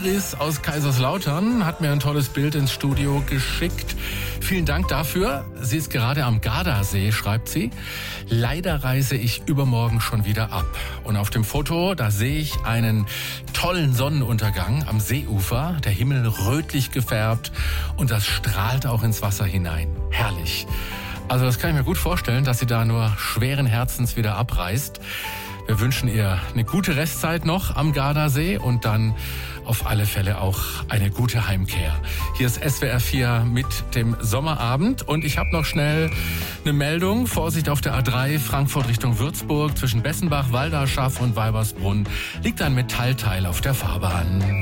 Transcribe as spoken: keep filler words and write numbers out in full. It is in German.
Iris aus Kaiserslautern hat mir ein tolles Bild ins Studio geschickt. Vielen Dank dafür. Sie ist gerade am Gardasee, schreibt sie. Leider reise ich übermorgen schon wieder ab. Und auf dem Foto, da sehe ich einen tollen Sonnenuntergang am Seeufer. Der Himmel rötlich gefärbt und das strahlt auch ins Wasser hinein. Herrlich. Also das kann ich mir gut vorstellen, dass sie da nur schweren Herzens wieder abreist. Wir wünschen ihr eine gute Restzeit noch am Gardasee und dann auf alle Fälle auch eine gute Heimkehr. Hier ist S W R vier mit dem Sommerabend und ich habe noch schnell eine Meldung. Vorsicht auf der A drei Frankfurt Richtung Würzburg zwischen Bessenbach, Walderschaff und Weibersbrunn liegt ein Metallteil auf der Fahrbahn.